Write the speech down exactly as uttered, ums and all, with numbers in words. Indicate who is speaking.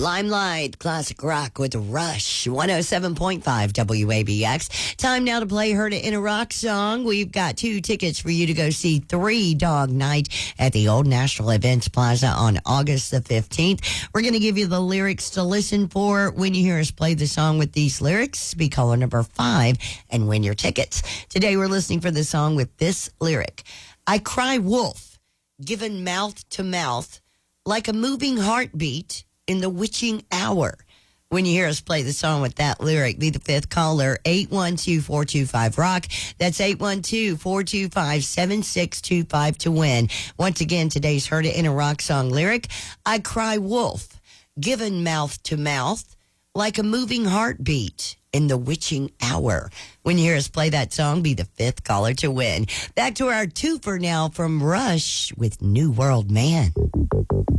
Speaker 1: Limelight, classic rock with Rush, one oh seven point five W A B X. Time now to play Heard It in a Rock Song. We've got two tickets for you to go see Three Dog Night at the Old National Events Plaza on August the fifteenth. We're going to give you the lyrics to listen for when you hear us play the song with these lyrics. Be caller number five and win your tickets. Today we're listening for the song with this lyric. I cry wolf, given mouth to mouth, like a moving heartbeat in the witching hour. When you hear us play the song with that lyric, be the fifth caller, eight one two, four two five, rock. That's eight one two, four two five, seven six two five to win. Once again, today's Heard It in a Rock Song lyric. I cry wolf, given mouth to mouth, like a moving heartbeat in the witching hour. When you hear us play that song, be the fifth caller to win. Back to our twofer now from Rush with New World Man.